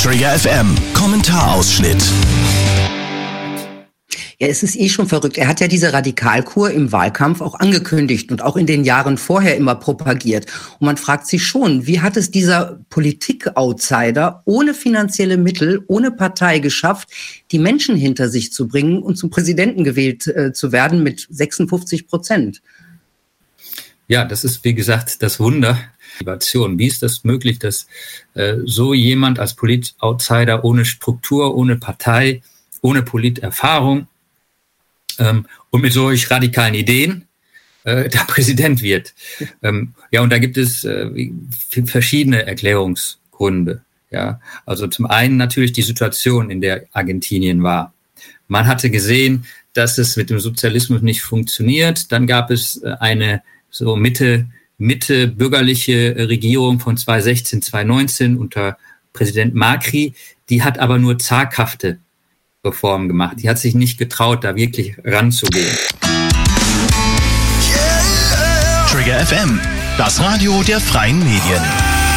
Trigger FM Kommentarausschnitt. Ja, es ist schon verrückt. Er hat ja diese Radikalkur im Wahlkampf auch angekündigt und auch in den Jahren vorher immer propagiert. Und man fragt sich schon, wie hat es dieser Politik-Outsider ohne finanzielle Mittel, ohne Partei geschafft, die Menschen hinter sich zu bringen und zum Präsidenten gewählt zu werden mit 56%? Ja, das ist, wie gesagt, das Wunder. Wie ist das möglich, dass so jemand als Polit-Outsider ohne Struktur, ohne Partei, ohne Politerfahrung und mit solch radikalen Ideen der Präsident wird? Ja, und da gibt es verschiedene Erklärungsgründe. Ja, also zum einen natürlich die Situation, in der Argentinien war. Man hatte gesehen, dass es mit dem Sozialismus nicht funktioniert. Dann gab es eine so Mitte bürgerliche Regierung von 2016, 2019 unter Präsident Macri. Die hat aber nur zaghafte Reformen gemacht. Die hat sich nicht getraut, da wirklich ranzugehen. Trigger FM, das Radio der freien Medien.